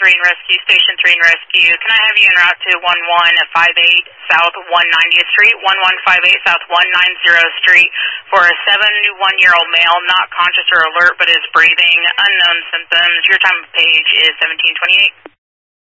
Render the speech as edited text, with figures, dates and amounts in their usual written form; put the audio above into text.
3 and Rescue, Station 3 and Rescue. Can I have you en route to 1158 South 190th Street, 1158 South 190th Street for a 71-year-old male, not conscious or alert, but is breathing, unknown symptoms. Your time of page is 1728.